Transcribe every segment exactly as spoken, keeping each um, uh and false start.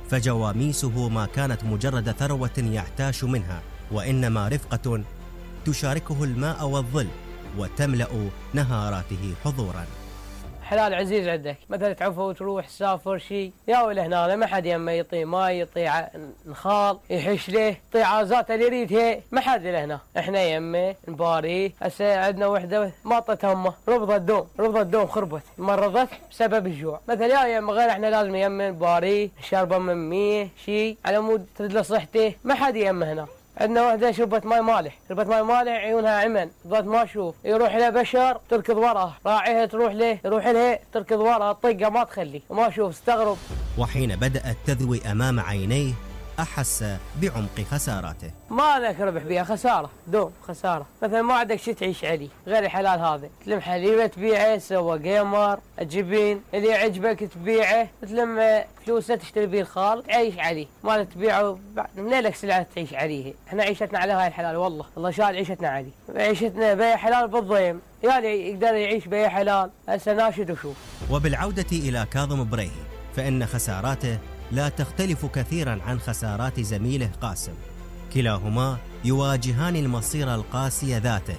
فجواميسه ما كانت مجرد ثروة يحتاش منها، وإنما رفقة تشاركه الماء والظل وتملأ نهاراته حضوراً. حلال عزيز عندك، مثلا تعفو وتروح تسافر شيء يا ولا هنا ما حد يما يطي ماي، يطي نخال يحش له، يطي عازات اللي يريدها، ما حد له هنا. احنا يمه نباري. هسه عندنا وحده ما طت همه، رفضت الدوم، رفضت الدوم خربت، مرضت بسبب الجوع. مثلا يا يما غير احنا لازم يمه نباري، نشربه من ميه شيء على مود ترد له صحته، ما حد يمه هنا. عندنا وحده شربت ماي مالح، شربت ماي مالح عيونها عمن، ضد ما اشوف، يروح له بشر تركض وراه، راعيها تروح له، يروح لها تركض وراه، طقه ما تخلي، وما اشوف استغرب. وحين بدأت تذوي أمام عينيه أحس بعمق خساراته. ما لك ربح بيها، خسارة دوم خسارة. مثلا ما عندك شي تعيش عليه غير الحلال هذا، تلم حليبة تبيعه، سوى جيمر تجيبين اللي يعجبك تبيعه، تلم فلوسه تشتري بيه الخال تعيش عليه، ما تبيعه من لك سلعة تعيش عليه. احنا عيشتنا على هاي الحلال، والله الله شال عيشتنا عليه، عيشتنا بيع حلال بالضيم، يعني يقدر يعيش بيع حلال. هسه ناشد وشوف. وبالعودة إلى كاظم بريهي فإن خساراته لا تختلف كثيرا عن خسارات زميله قاسم، كلاهما يواجهان المصير القاسي ذاته،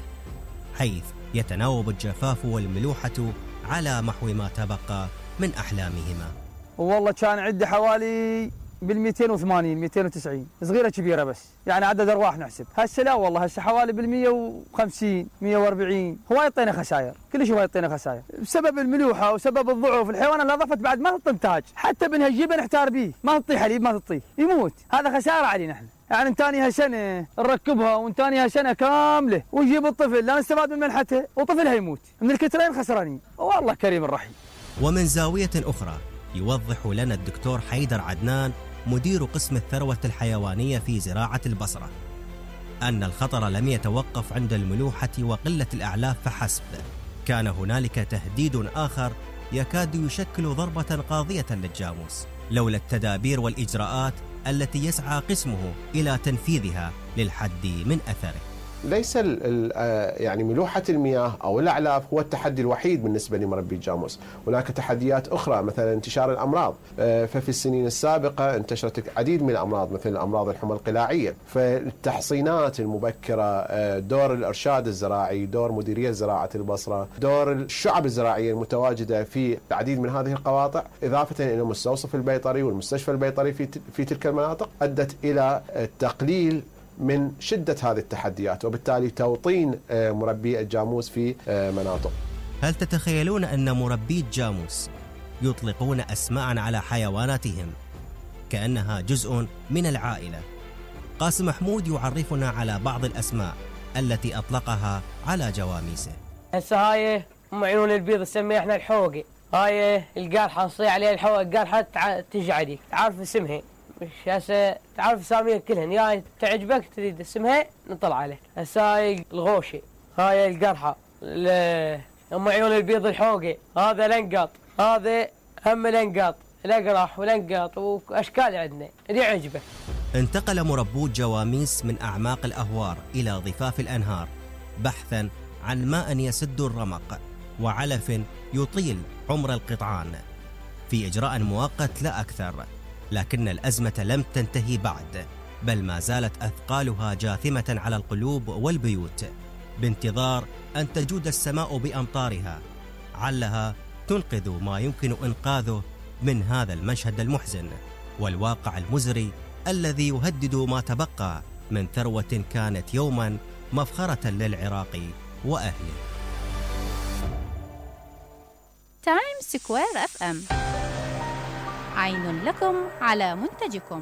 حيث يتناوب الجفاف والملوحة على محو ما تبقى من أحلامهما. والله كان عندي حوالي بالمئتين وثمانين مئتين وتسعين، صغيرة كبيرة بس، يعني عدد أرواح نحسب. هسه لا والله، هسه حوالي بالمئة وخمسين مئة وأربعين. هو يعطينا خسائر، كل شيء هو يعطينا خسائر بسبب الملوحة وسبب الضعف. الحيوان اللي أضفت بعد ما تطي نتاج، حتى بنها نجيبه نحتار به، ما تطي حليب، ما تطي يموت. هذا خسارة علينا احنا، يعني انتانيها سنة نركبها وانتانيها سنة كاملة ونجيب الطفل لا نستفاد من منحته وطفلها يموت من الكترين خسرانين. والله كريم الرحيم. ومن زاوية أخرى يوضح لنا الدكتور حيدر عدنان مدير قسم الثروة الحيوانية في زراعة البصرة أن الخطر لم يتوقف عند الملوحة وقلة الأعلاف فحسب، كان هنالك تهديد آخر يكاد يشكل ضربة قاضية للجاموس لولا التدابير والإجراءات التي يسعى قسمه إلى تنفيذها للحد من أثره. ليس يعني ملوحة المياه أو الأعلاف هو التحدي الوحيد بالنسبة لمربي الجاموس، هناك تحديات أخرى مثلا انتشار الأمراض. ففي السنين السابقة انتشرت العديد من الأمراض مثل الأمراض الحمى القلاعية، فالتحصينات المبكرة، دور الإرشاد الزراعي، دور مديرية زراعة البصرة، دور الشعب الزراعية المتواجدة في العديد من هذه القواطع، إضافة إلى المستوصف البيطري والمستشفى البيطري في في تلك المناطق، أدت إلى التقليل من شدة هذه التحديات وبالتالي توطين مربي الجاموس في مناطق. هل تتخيلون أن مربي الجاموس يطلقون أسماء على حيواناتهم كأنها جزء من العائلة؟ قاسم محمود يعرفنا على بعض الأسماء التي أطلقها على جواميسه. هسه هاي ام عيون البيض نسميها احنا الحوقي، هاي القارحة نصيح عليها الحوقي، القارحة تجي عليك تعرف اسمها، مش هسه تعرف اساميها كلهن، يا تعجبك تريد اسمها نطلع عليك. هسه هاي الغوشي، هاي القرحة، ام عيون البيض الحوقي، هذا لنقط، هذا هم لنقط، الاقرح ولنقط واشكال عندنا اللي يعجبك. انتقل مربو الجواميس من اعماق الاهوار الى ضفاف الانهار بحثا عن ماء يسد الرمق وعلف يطيل عمر القطعان في اجراء مؤقت لا اكثر. لكن الأزمة لم تنتهي بعد، بل ما زالت أثقالها جاثمة على القلوب والبيوت بانتظار أن تجود السماء بأمطارها، علها تنقذ ما يمكن إنقاذه من هذا المشهد المحزن والواقع المزري الذي يهدد ما تبقى من ثروة كانت يوما مفخرة للعراق وأهله. تايم سكوير اف ام، عين لكم على منتجكم.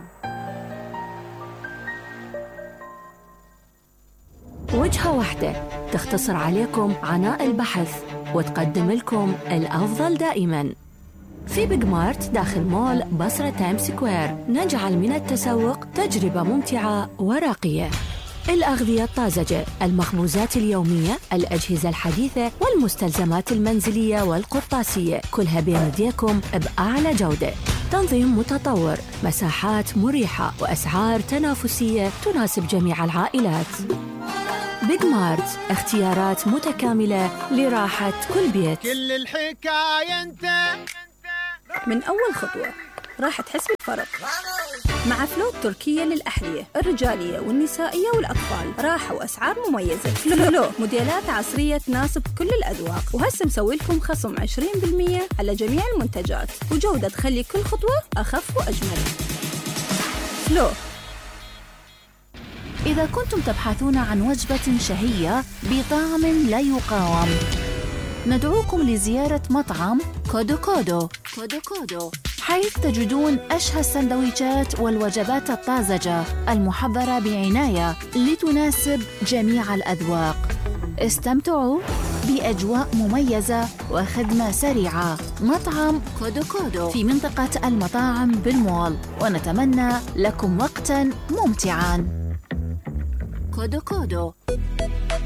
وجهة واحدة تختصر عليكم عناء البحث وتقدم لكم الأفضل دائما. في بيج مارت داخل مول بصرة تايم سكوير نجعل من التسوق تجربة ممتعة وراقية. الأغذية الطازجة، المخبوزات اليومية، الأجهزة الحديثة والمستلزمات المنزلية والقرطاسية، كلها بين يديكم بأعلى جودة. تنظيم متطور، مساحات مريحة وأسعار تنافسية تناسب جميع العائلات. بيج مارت، اختيارات متكاملة لراحة كل بيت. كل الحكاية انت من أول خطوة راح تحس بالفرق. مع فلو التركية للأحذية الرجالية والنسائية والأطفال راحة وأسعار مميزة. فلو موديلات عصرية تناسب كل الأذواق، وهسه مسوي لكم خصم عشرين بالمئة على جميع المنتجات، وجودة تخلي كل خطوة أخف وأجمل. فلو. إذا كنتم تبحثون عن وجبة شهية بطعم لا يقاوم، ندعوكم لزيارة مطعم كودو كودو كودو كودو، حيث تجدون أشهى السندويشات والوجبات الطازجة المحضرة بعناية لتناسب جميع الأذواق. استمتعوا بأجواء مميزة وخدمة سريعة. مطعم كودو كودو في منطقة المطاعم بالمول، ونتمنى لكم وقتاً ممتعاً. كودو كودو.